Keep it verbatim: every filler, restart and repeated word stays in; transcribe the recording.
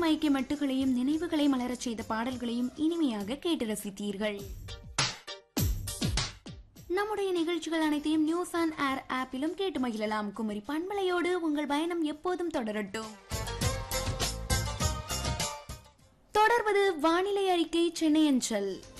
மயக்கிய மெட்டுகளையும் நினைவுகளை மலரச் செய்த பாடல்களையும் இனிமையாக கேட்டு ரசித்தீர்கள். நம்முடைய நிகழ்ச்சிகள் அனைத்தையும் நியூஸ் ஆன் ஏர் ஆப்பிலும் கேட்டு மகிழலாம். குமரி பண்பலையோடு உங்கள் பயணம் எப்போதும் தொடரட்டும். தொடர்வது வானிலை அறிக்கை சென்னை அஞ்சல்.